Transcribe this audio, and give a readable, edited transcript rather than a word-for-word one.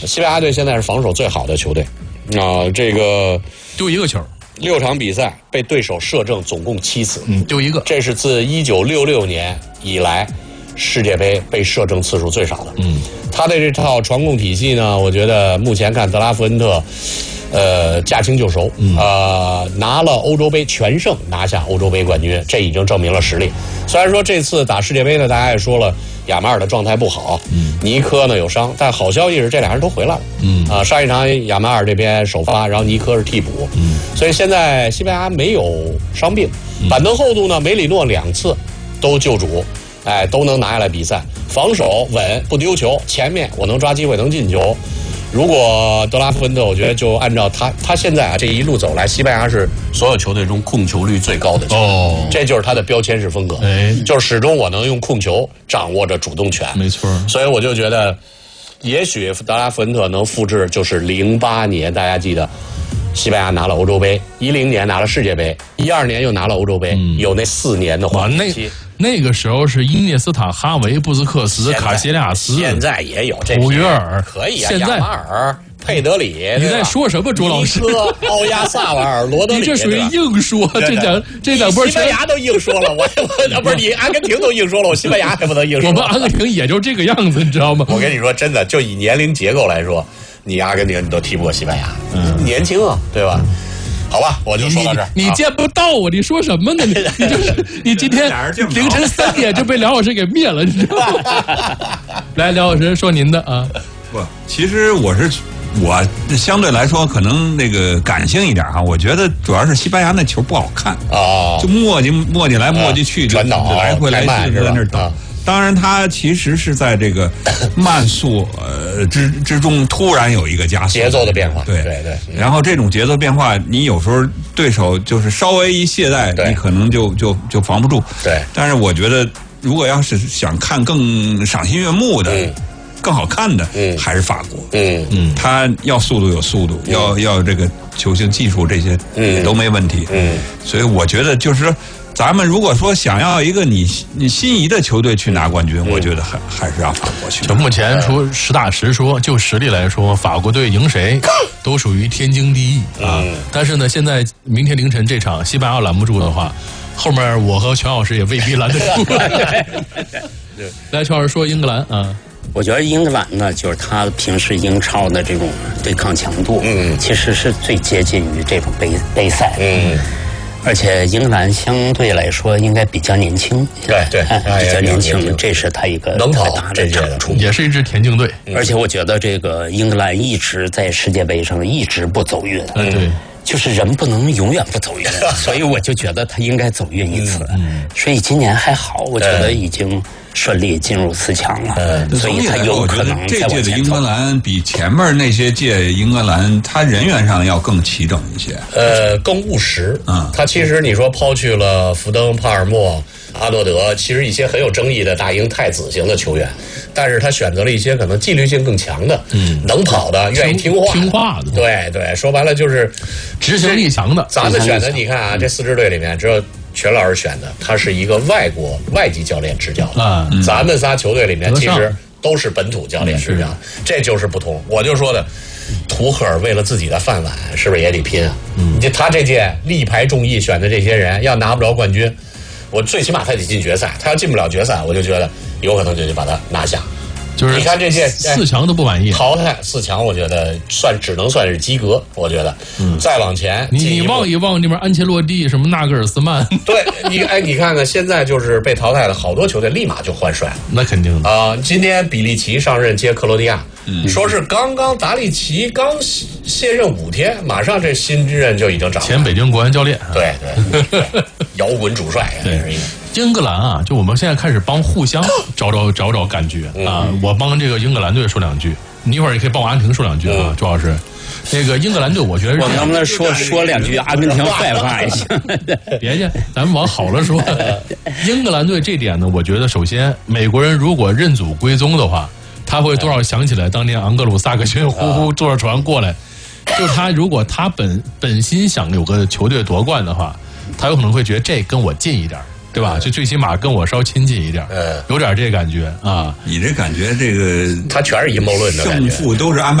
西班牙队现在是防守最好的球队，这个丢一个球 ，6场比赛被对手射正总共7次， 丢一个， 这是自1966年以来世界杯被射正次数最少的。他的这套传控体系呢，我觉得目前看德拉福恩特，驾轻就熟，拿了欧洲杯全胜，拿下欧洲杯冠军，这已经证明了实力。虽然说这次打世界杯呢，大家也说了亚马尔的状态不好，尼科呢有伤，但好消息是这俩人都回来了。上一场亚马尔这边首发，然后尼科是替补，所以现在西班牙没有伤病，板凳厚度呢，梅里诺2次都救主。都能拿下来比赛，防守稳不丢球，前面我能抓机会能进球。如果德拉福恩特，我觉得就按照他现在这一路走来，西班牙是所有球队中控球率最高的球队，这就是他的标签式风格，就是始终我能用控球掌握着主动权， 没错。 所以我就觉得，也许德拉福恩特能复制，就是08年大家记得。西班牙拿了欧洲杯，10年拿了世界杯，12年又拿了欧洲杯，有那4年的黄金期。 那个时候是伊涅斯塔、哈维、布斯克斯、卡西利亚斯， 现在也有这普约尔， 可以啊，亚马尔、佩德里， 你在说什么，朱老师？ 奥亚萨瓦尔、罗德里， 你这属于硬说，这两波西班牙都硬说了，我不是你阿根廷都硬说了，我西班牙还不能硬说。 我们阿根廷也就这个样子，你知道吗？ 我跟你说，真的，就以年龄结构来说，你阿根廷你都踢不过西班牙，年轻啊，对吧？好吧，我就说到这儿。 你见不到我，你说什么呢？你今天凌晨3点就被梁老师给灭了，你知道吗？来，梁老师说您的啊。 不，其实我相对来说可能那个感性一点哈，我觉得主要是西班牙那球不好看啊，就磨叽来磨叽去， 传导来回来去在那儿等。当然，它其实是在这个慢速之中突然有一个加速节奏的变化，对。 然后这种节奏变化，你有时候对手就是稍微一懈怠，你可能就防不住。 对。 但是我觉得，如果要是想看更赏心悦目的、更好看的，还是法国。他要速度有速度，要这个球星技术这些也都没问题。所以我觉得就是说。咱们如果说想要一个你心仪的球队去拿冠军，我觉得还是让法国去。 就目前实打实说，就实力来说，法国队赢谁都属于天经地义啊。但是呢，现在明天凌晨这场西班牙拦不住的话，后面我和全老师也未必拦得住。来，全老师说英格兰啊。 我觉得英格兰呢，就是他平时英超的这种对抗强度，其实是最接近于这种杯赛，而且英格兰相对来说应该比较年轻， 对， 比较年轻，这是他一个能跑大的长处， 也是一支田径队。 而且我觉得这个英格兰一直在世界杯上一直不走运， 对， 就是人不能永远不走运，所以我就觉得他应该走运一次。所以今年还好，我觉得已经顺利进入4强了，所以他有可能这届的英格兰比前面那些届英格兰，他人员上要更齐整一些， 更务实。他其实你说抛去了福登、帕尔默、阿诺德，其实一些很有争议的大英太子型的球员，但是他选择了一些可能纪律性更强的，能跑的，愿意听话的， 对，说白了就是执行力强的。 咱们选的，你看啊，这4支队里面只有全老师选的，他是一个外籍教练执教的，咱们仨球队里面其实都是本土教练执教，这就是不同。我就说的，图赫尔为了自己的饭碗，是不是也得拼啊？他这届力排众议选的这些人，要拿不着冠军，我最起码他得进决赛。他要进不了决赛，我就觉得有可能就把他拿下。 就是你看这届 4强都不满意， 淘汰4强，我觉得只能算是及格。我觉得，再往前， 你望一望那边安切洛蒂什么纳格尔斯曼， 对你看看现在就是被淘汰的好多球队立马就换帅了， 那肯定的啊。今天比利奇上任接克罗地亚，说是刚达利奇刚卸任5天，马上这新任就已经掌握。 前北京国安教练， 对，摇滚主帅， 对。英格兰啊，就我们现在开始帮互相找感觉啊！我帮这个英格兰队说2句，你一会儿也可以帮我阿根廷说2句啊，朱老师。那个英格兰队，我觉得我能不能说2句阿根廷坏话也行？ 别介，咱们往好了说。英格兰队这点呢，我觉得首先美国人如果认祖归宗的话，他会多少想起来当年昂格鲁萨克逊呼坐着船过来，就他如果他本心想有个球队夺冠的话，他有可能会觉得这跟我近一点。对吧？就最起码跟我稍亲近一点，有点这感觉啊。 你这感觉，这个他全是阴谋论的感觉， 胜负都是安排。